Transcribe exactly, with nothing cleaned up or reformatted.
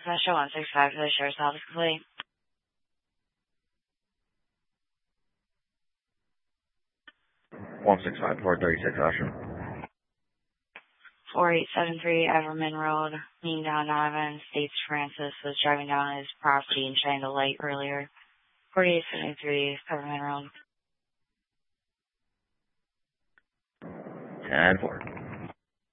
Session one six five for the sheriff's office complete. one six five, four thirty-six, Ocean. four eight seven three Everman Road, Mean Donovan, States Francis was driving down his property and shined a light earlier. forty-eight seventy-three Everman Road. ten four.